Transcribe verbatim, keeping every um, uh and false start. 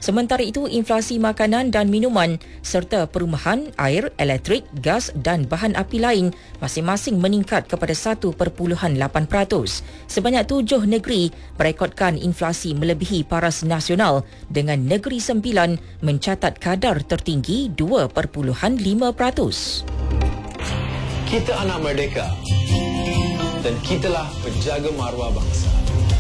Sementara itu, inflasi makanan dan minuman serta perumahan, air, elektrik, gas dan bahan api lain masing-masing meningkat kepada satu perpuluhan lapan peratus. Sebanyak tujuh negeri merekodkan inflasi melebihi paras nasional dengan Negeri Sembilan mencatat kadar tertinggi dua perpuluhan lima peratus. Kita anak merdeka dan kitalah penjaga maruah bangsa.